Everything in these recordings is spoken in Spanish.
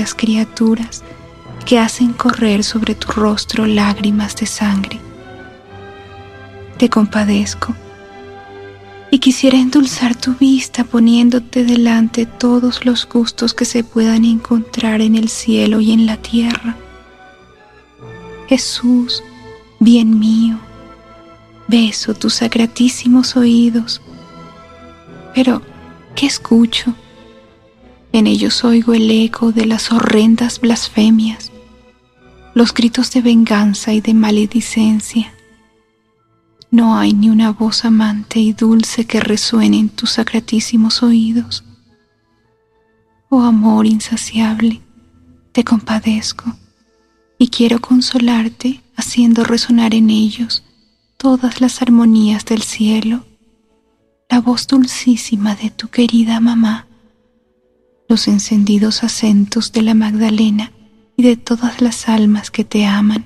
las criaturas que hacen correr sobre tu rostro lágrimas de sangre. Te compadezco y quisiera endulzar tu vista poniéndote delante todos los gustos que se puedan encontrar en el cielo y en la tierra. Jesús, bien mío, beso tus sagratísimos oídos. Pero, ¿qué escucho? En ellos oigo el eco de las horrendas blasfemias, los gritos de venganza y de maledicencia. No hay ni una voz amante y dulce que resuene en tus sacratísimos oídos. Oh amor insaciable, te compadezco y quiero consolarte haciendo resonar en ellos todas las armonías del cielo, la voz dulcísima de tu querida mamá, los encendidos acentos de la Magdalena y de todas las almas que te aman.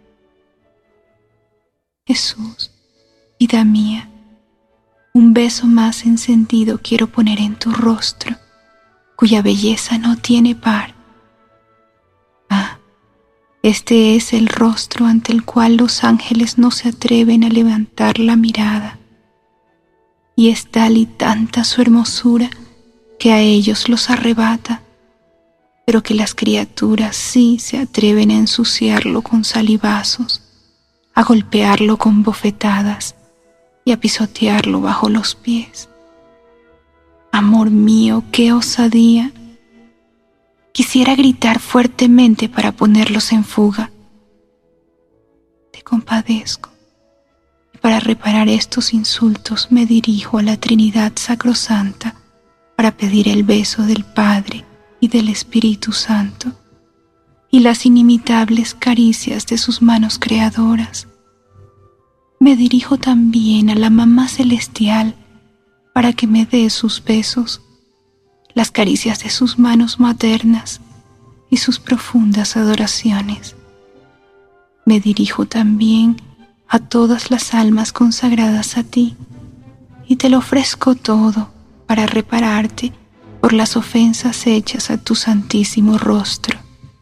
Jesús, vida mía, un beso más encendido quiero poner en tu rostro, cuya belleza no tiene par. Ah, este es el rostro ante el cual los ángeles no se atreven a levantar la mirada, y es tal y tanta su hermosura que a ellos los arrebata, pero que las criaturas sí se atreven a ensuciarlo con salivazos, a golpearlo con bofetadas y a pisotearlo bajo los pies. Amor mío, qué osadía. Quisiera gritar fuertemente para ponerlos en fuga. Te compadezco y para reparar estos insultos me dirijo a la Trinidad Sacrosanta para pedir el beso del Padre y del Espíritu Santo y las inimitables caricias de sus manos creadoras. Me dirijo también a la Mamá Celestial para que me dé sus besos, las caricias de sus manos maternas y sus profundas adoraciones. Me dirijo también a todas las almas consagradas a ti y te lo ofrezco todo para repararte por las ofensas hechas a tu santísimo rostro.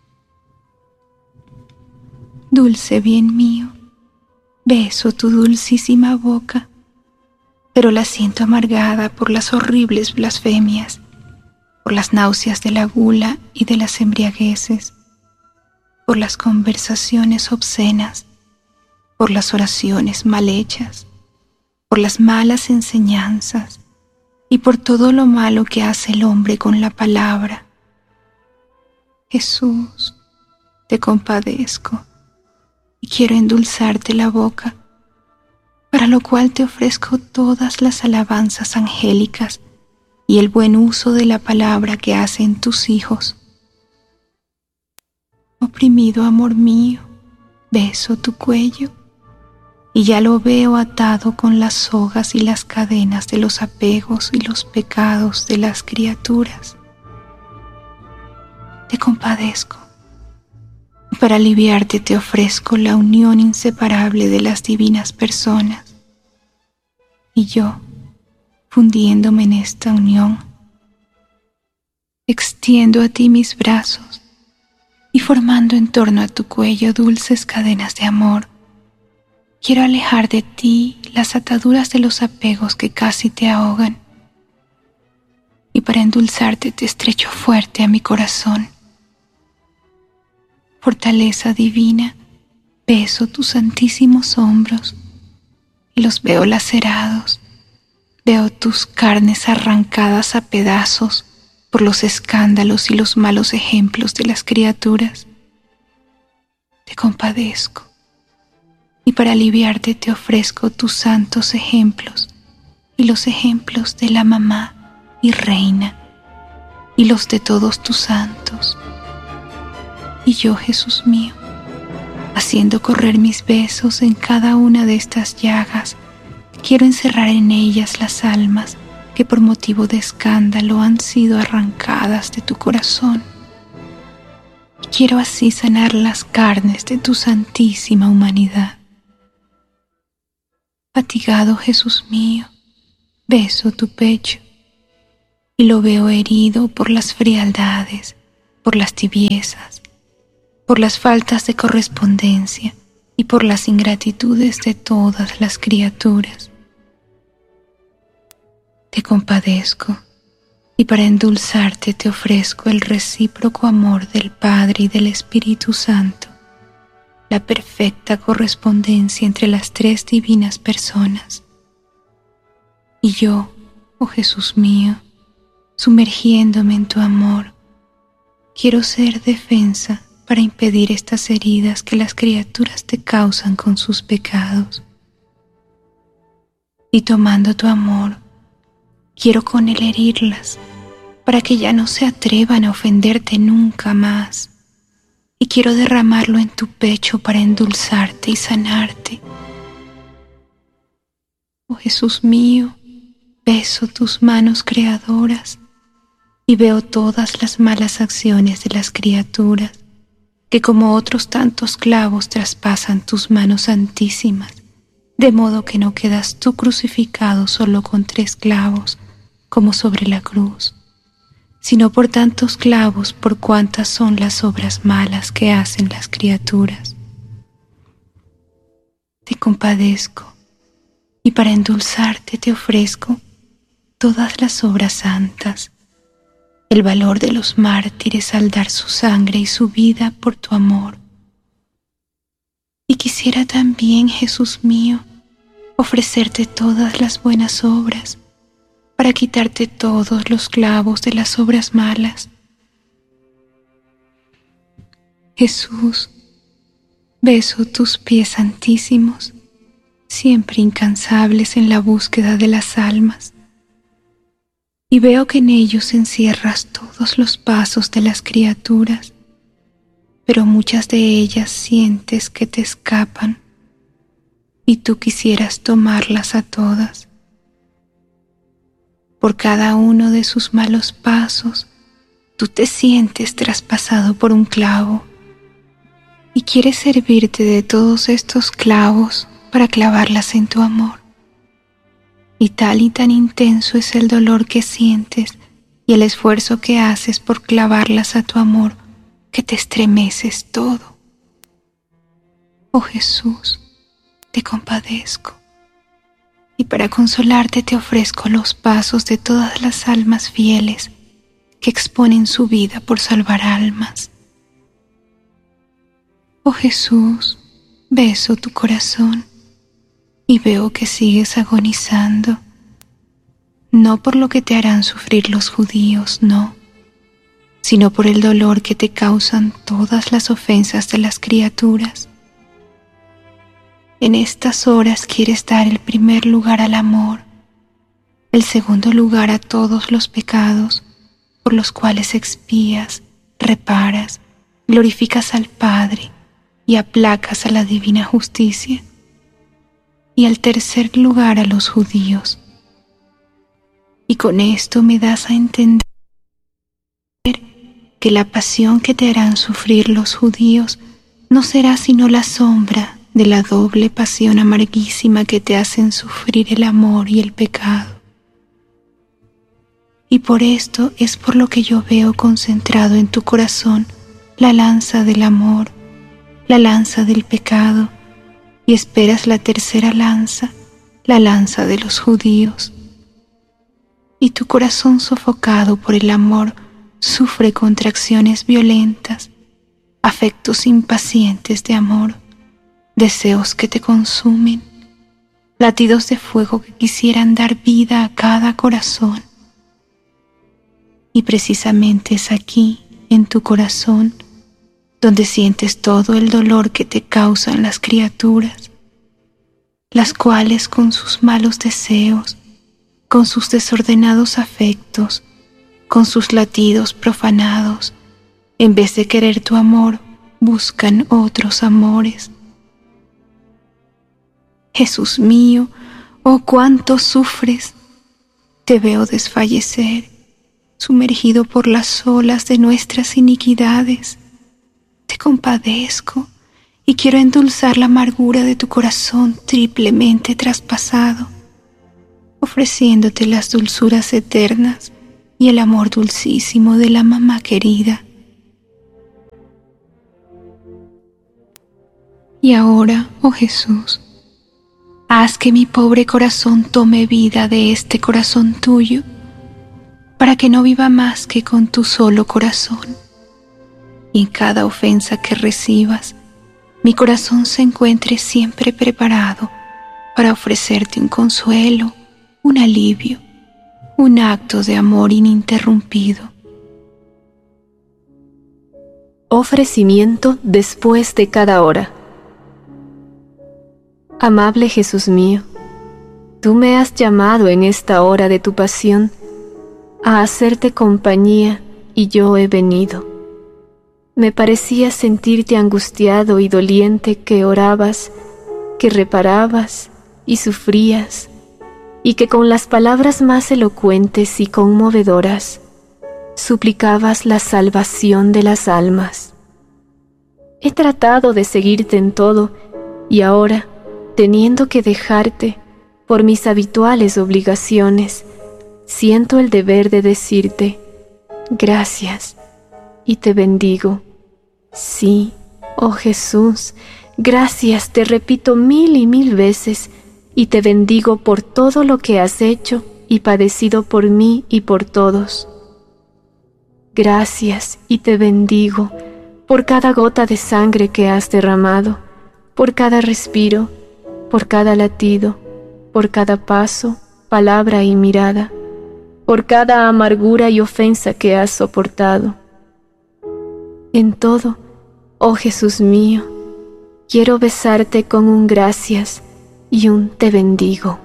Dulce bien mío, beso tu dulcísima boca, pero la siento amargada por las horribles blasfemias, por las náuseas de la gula y de las embriagueces, por las conversaciones obscenas, por las oraciones mal hechas, por las malas enseñanzas y por todo lo malo que hace el hombre con la palabra. Jesús, te compadezco y quiero endulzarte la boca, para lo cual te ofrezco todas las alabanzas angélicas y el buen uso de la palabra que hacen tus hijos. Oprimido amor mío, beso tu cuello, y ya lo veo atado con las sogas y las cadenas de los apegos y los pecados de las criaturas. Te compadezco, y para aliviarte te ofrezco la unión inseparable de las divinas personas. Y yo, fundiéndome en esta unión, extiendo a ti mis brazos y formando en torno a tu cuello dulces cadenas de amor, quiero alejar de ti las ataduras de los apegos que casi te ahogan. Y para endulzarte te estrecho fuerte a mi corazón. Fortaleza divina, beso tus santísimos hombros y los veo lacerados. Veo tus carnes arrancadas a pedazos por los escándalos y los malos ejemplos de las criaturas. Te compadezco y para aliviarte te ofrezco tus santos ejemplos y los ejemplos de la mamá y reina y los de todos tus santos. Y yo, Jesús mío, haciendo correr mis besos en cada una de estas llagas, quiero encerrar en ellas las almas que por motivo de escándalo han sido arrancadas de tu corazón. Y quiero así sanar las carnes de tu santísima humanidad. Fatigado Jesús mío, beso tu pecho y lo veo herido por las frialdades por las tibiezas, por las faltas de correspondencia y por las ingratitudes de todas las criaturas. Te compadezco y para endulzarte te ofrezco el recíproco amor del Padre y del Espíritu Santo, la perfecta correspondencia entre las tres divinas personas. Y yo, oh Jesús mío, sumergiéndome en tu amor, quiero ser defensa para impedir estas heridas que las criaturas te causan con sus pecados. Y tomando tu amor, quiero con él herirlas, para que ya no se atrevan a ofenderte nunca más. Y quiero derramarlo en tu pecho para endulzarte y sanarte. Oh Jesús mío, beso tus manos creadoras y veo todas las malas acciones de las criaturas que como otros tantos clavos traspasan tus manos santísimas, de modo que no quedas tú crucificado solo con 3 clavos, como sobre la cruz, sino por tantos clavos por cuantas son las obras malas que hacen las criaturas. Te compadezco y para endulzarte te ofrezco todas las obras santas, el valor de los mártires al dar su sangre y su vida por tu amor. Y quisiera también, Jesús mío, ofrecerte todas las buenas obras para quitarte todos los clavos de las obras malas. Jesús, beso tus pies santísimos, siempre incansables en la búsqueda de las almas, y veo que en ellos encierras todos los pasos de las criaturas, pero muchas de ellas sientes que te escapan, y tú quisieras tomarlas a todas. Por cada uno de sus malos pasos, tú te sientes traspasado por un clavo y quieres servirte de todos estos clavos para clavarlas en tu amor. Y tan intenso es el dolor que sientes y el esfuerzo que haces por clavarlas a tu amor que te estremeces todo. Oh Jesús, te compadezco. Y para consolarte te ofrezco los pasos de todas las almas fieles que exponen su vida por salvar almas. Oh Jesús, beso tu corazón y veo que sigues agonizando, no por lo que te harán sufrir los judíos, no, sino por el dolor que te causan todas las ofensas de las criaturas. En estas horas quieres dar el primer lugar al amor, el segundo lugar a todos los pecados por los cuales expías, reparas, glorificas al Padre y aplacas a la divina justicia, y al tercer lugar a los judíos. Y con esto me das a entender que la pasión que te harán sufrir los judíos no será sino la sombra de la doble pasión amarguísima que te hacen sufrir el amor y el pecado. Y por esto es por lo que yo veo concentrado en tu corazón la lanza del amor, la lanza del pecado, y esperas la tercera lanza, la lanza de los judíos. Y tu corazón sofocado por el amor sufre contracciones violentas, afectos impacientes de amor, deseos que te consumen, latidos de fuego que quisieran dar vida a cada corazón. Y precisamente es aquí, en tu corazón, donde sientes todo el dolor que te causan las criaturas, las cuales con sus malos deseos, con sus desordenados afectos, con sus latidos profanados, en vez de querer tu amor, buscan otros amores. Jesús mío, oh cuánto sufres, te veo desfallecer, sumergido por las olas de nuestras iniquidades. Te compadezco y quiero endulzar la amargura de tu corazón triplemente traspasado, ofreciéndote las dulzuras eternas y el amor dulcísimo de la mamá querida Y ahora, oh Jesús, haz que mi pobre corazón tome vida de este corazón tuyo, para que no viva más que con tu solo corazón. Y en cada ofensa que recibas, mi corazón se encuentre siempre preparado para ofrecerte un consuelo, un alivio, un acto de amor ininterrumpido. Ofrecimiento después de cada hora. Amable Jesús mío, tú me has llamado en esta hora de tu pasión a hacerte compañía y yo he venido. Me parecía sentirte angustiado y doliente, que orabas, que reparabas y sufrías, y que con las palabras más elocuentes y conmovedoras suplicabas la salvación de las almas. He tratado de seguirte en todo, y ahora, teniendo que dejarte por mis habituales obligaciones, siento el deber de decirte gracias y te bendigo. Sí, oh Jesús, gracias te repito 1000 y 1000 veces, y te bendigo por todo lo que has hecho y padecido por mí y por todos. Gracias y te bendigo por cada gota de sangre que has derramado, por cada respiro, por cada latido, por cada paso, palabra y mirada, por cada amargura y ofensa que has soportado. En todo, oh Jesús mío, quiero besarte con un gracias y un te bendigo.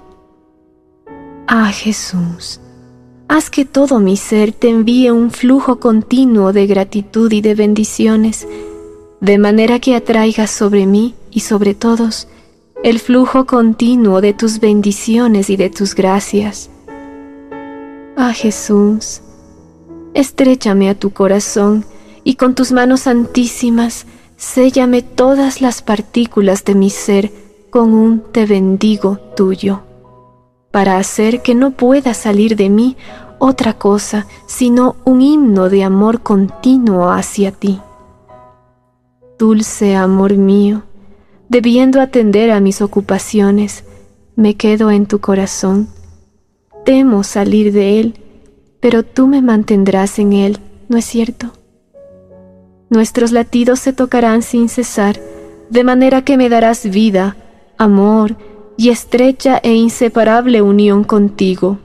Ah, Jesús, haz que todo mi ser te envíe un flujo continuo de gratitud y de bendiciones, de manera que atraigas sobre mí y sobre todos el flujo continuo de tus bendiciones y de tus gracias. Ah, Jesús, estréchame a tu corazón y con tus manos santísimas séllame todas las partículas de mi ser con un te bendigo tuyo, para hacer que no pueda salir de mí otra cosa sino un himno de amor continuo hacia ti. Dulce amor mío, debiendo atender a mis ocupaciones, me quedo en tu corazón. Temo salir de él, pero tú me mantendrás en él, ¿no es cierto? Nuestros latidos se tocarán sin cesar, de manera que me darás vida, amor y estrecha e inseparable unión contigo.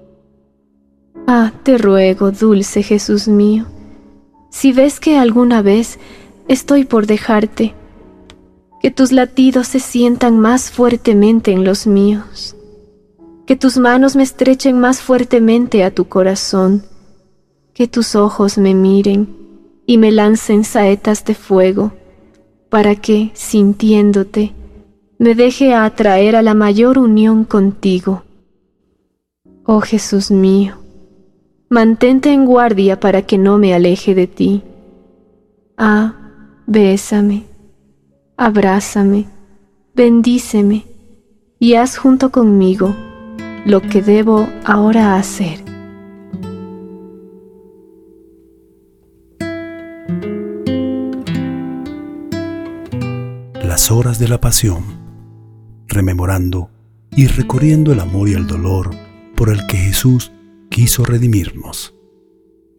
Ah, te ruego, dulce Jesús mío, si ves que alguna vez estoy por dejarte, que tus latidos se sientan más fuertemente en los míos, que tus manos me estrechen más fuertemente a tu corazón, que tus ojos me miren y me lancen saetas de fuego, para que, sintiéndote, me deje atraer a la mayor unión contigo. Oh Jesús mío, mantente en guardia para que no me aleje de ti. Ah, bésame, abrázame, bendíceme, y haz junto conmigo lo que debo ahora hacer. Las horas de la pasión, rememorando y recorriendo el amor y el dolor por el que Jesús quiso redimirnos.